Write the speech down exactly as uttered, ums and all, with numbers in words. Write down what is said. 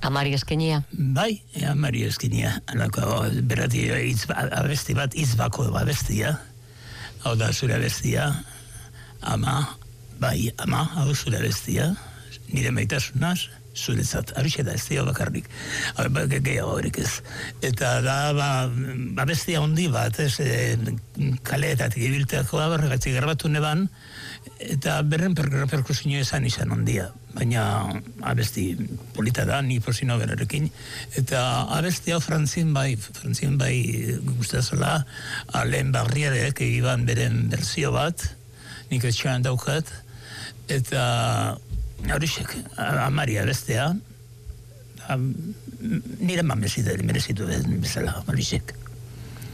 Amari eskenia? Bai, amari eskenia. Alako, berati, abesti bat izbako abestia. Hau da, zure abestia. Ama, bai, ama, hau zure abestia. Nire maitasunaz, zuretzat. Horixe da, ez dio bakarrik. Gehiago horrik ez. Eta da, ba, abestia hondi bat, ez, kaleetatik ibilteako abarregatzik garbatu neban, eta berren perkusinio esan izan ondia. Baina abesti polita da, ni posino berarekin. Eta abesti hau frantzin bai, frantzin bai guztazola, lehen barriarek iban beren berzio bat, nik etxean daukat, eta horixek, amari abestea, nire mamezitu, merezitu bezala, horixek.